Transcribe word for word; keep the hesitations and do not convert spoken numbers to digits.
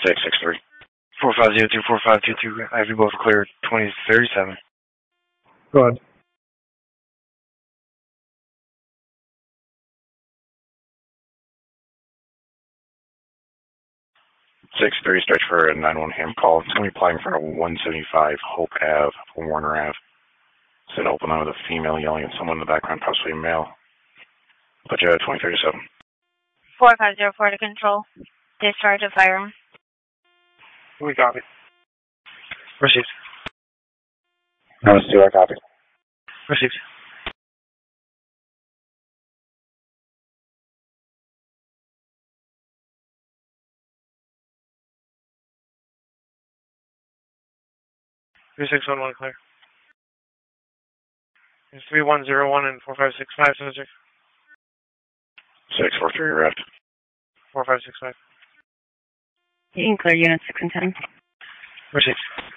six six three. four five zero two, four five two two. I have you both cleared twenty thirty-seven. Go ahead. six three, stretch for a nine one ham call. It's going to be applying for a one seventy-five Hope Ave, Warner Ave. It's an open eye with a female yelling at someone in the background, possibly a male. Put you at twenty thirty-seven. four five zero four to control. Discharge of firearm. We got it. Received. Number two, I copy. Received. three six one one clear. It's three one zero one and four five six five, subject. six four three, arrived. four five six five. You can clear units six and ten. Received.